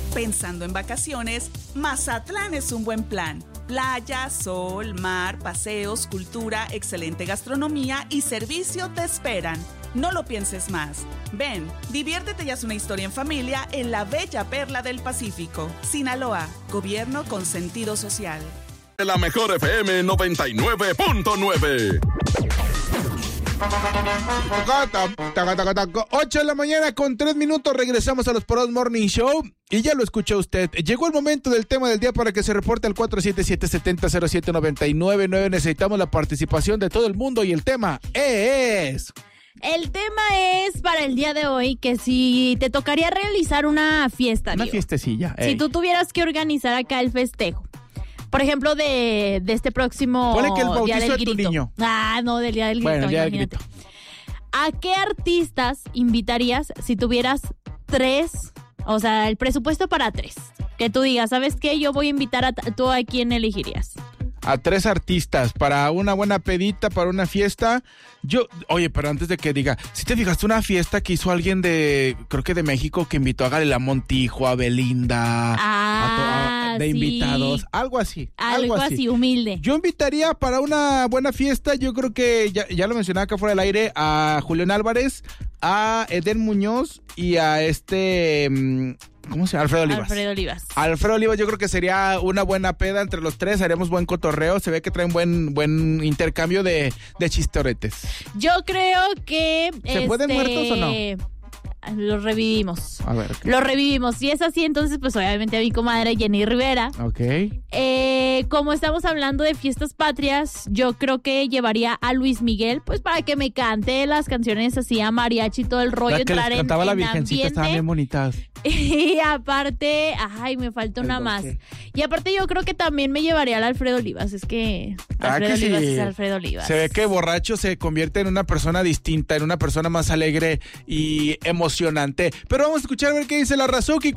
Pensando en vacaciones, Mazatlán es un buen plan. Playa, sol, mar, paseos, cultura, excelente gastronomía y servicio te esperan. No lo pienses más. Ven, diviértete y haz una historia en familia en la bella perla del Pacífico. Sinaloa, gobierno con sentido social. La mejor FM 99.9. 8 de la mañana con 3 minutos, regresamos a los Poros Morning Show. Y ya lo escuchó usted. Llegó el momento del tema del día para que se reporte al 477-7007-999. Necesitamos la participación de todo el mundo y el tema es... El tema es para el día de hoy que si te tocaría realizar una fiesta. Una fiestecilla. Si tú tuvieras que organizar acá el festejo. Por ejemplo, de este próximo Ponle que el bautizo Día del Grito. De tu niño. No, del Día del Grito. Bueno, el Día del Grito. ¿A qué artistas invitarías si tuvieras 3? O sea, el presupuesto para 3. Que tú digas, ¿sabes qué? Yo voy a invitar a... ¿Tú a quién elegirías? A 3 artistas para una buena pedita, para una fiesta. Oye, pero antes de que diga, si te fijaste una fiesta que hizo alguien creo que de México, que invitó a Galilea Montijo, a Belinda, de sí. invitados, algo así. Algo así, humilde. Yo invitaría para una buena fiesta, yo creo que, ya lo mencionaba acá fuera del aire, a Julián Álvarez, a Eden Muñoz y a ¿cómo se llama? Alfredo Olivas, yo creo que sería una buena peda entre los 3, haríamos buen cotorreo, se ve que traen buen intercambio de chistoretes. Yo creo que... ¿Se pueden muertos o no? Los revivimos. A ver. Los revivimos. Si es así, entonces, pues obviamente a mi comadre Jenny Rivera. Ok. Como estamos hablando de fiestas patrias, yo creo que llevaría a Luis Miguel, pues para que me cante las canciones así a mariachi y todo el rollo. La que les cantaba la Virgencita, estaban bien bonitas. Y aparte, me falta una más. Y aparte yo creo que también me llevaría al Alfredo Olivas. Es que Alfredo Olivas es Alfredo Olivas. Se ve que borracho se convierte en una persona distinta, en una persona más alegre y emocionante. Pero vamos a escuchar a ver qué dice la Razuki.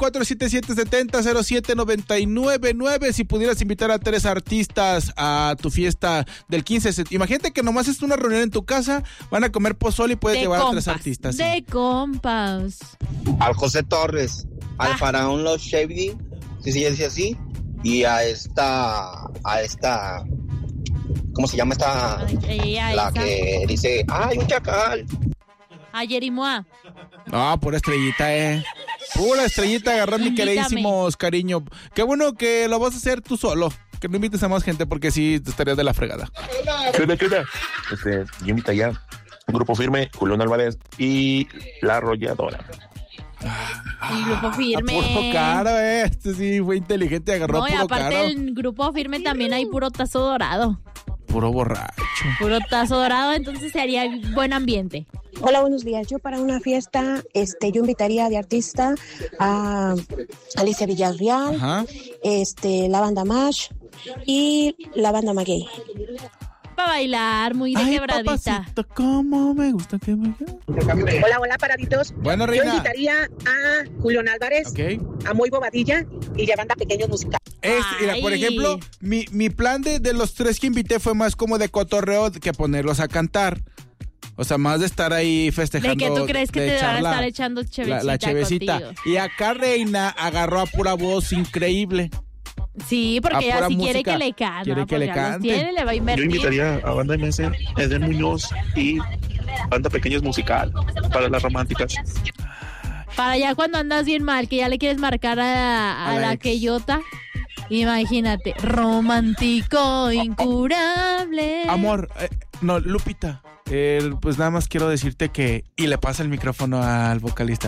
477-7007-999. Si pudieras invitar a 3 artistas a tu fiesta del 15. Imagínate que nomás es una reunión en tu casa, van a comer pozole y puedes llevar a 3 artistas. De compas. Al José Torres, al Faraón Los Shady, si se dice así, y a esta, ¿cómo se llama esta? La que dice, ¡ay, un chacal! A Yerimoa. No, pura estrellita, pura estrellita, agarrar mi queridísimos cariño. Qué bueno que lo vas a hacer tú solo, que no invites a más gente porque sí te estarías de la fregada. ¿Qué onda? Yo invitaría a Grupo Firme, Julián Álvarez y La Arrolladora. El Grupo Firme. Puro caro, este sí fue inteligente, agarró puro caro. No, y aparte del Grupo Firme también hay puro tazo dorado. Puro borracho. Puro tazo dorado, entonces se haría buen ambiente. Hola, buenos días. Yo para una fiesta, yo invitaría de artista a Alicia Villarreal, la banda Mash y la banda Maguey. Para bailar, muy de quebradita. Papacito, cómo me gusta que me... Hola, paraditos. Bueno, reina. Yo invitaría a Julián Álvarez, a Muy Bobadilla y la banda Pequeños Musicales. Mira, por ejemplo, mi plan de los 3 que invité fue más como de cotorreo que ponerlos a cantar. O sea, más de estar ahí festejando. ¿De qué tú crees que te van a estar echando chevecita? La chevecita. Contigo. Y acá Reina agarró a pura voz increíble. Sí, porque ella sí quiere que le cante. Quiere que le cante. Le va a invertir. Yo invitaría a Banda MS, Eden Muñoz y Banda Pequeños Musical para las románticas. Para allá cuando andas bien mal, que ya le quieres marcar a la queyota. Imagínate, romántico, incurable. Amor, no, Lupita, pues nada más quiero decirte que... Y le pasa el micrófono al vocalista.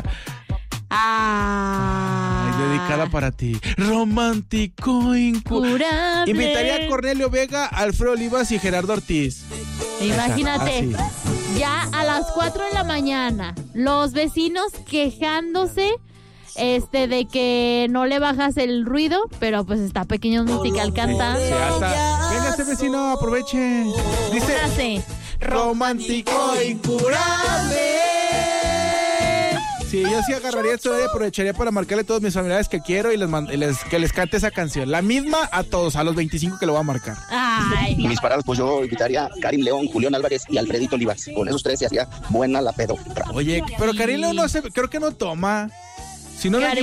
Dedicada para ti. Romántico, incurable. Invitaría a Cornelio Vega, Alfredo Olivas y Gerardo Ortiz. Imagínate, ya a las 4 de la mañana, los vecinos quejándose de que no le bajas el ruido, pero pues está Pequeños Musical cantando. Sí, venga, este vecino, aproveche. Dice, romántico, incurable. Sí, yo sí agarraría esto y aprovecharía para marcarle a todos mis familiares que quiero y que les cante esa canción. La misma a todos, a los 25 que lo voy a marcar. Y mis parados, pues yo invitaría a Karim León, Julián Álvarez y Alfredito Olivas. Con esos 3 se hacía buena la pedo. Oye, pero Karim León creo que no toma. Si no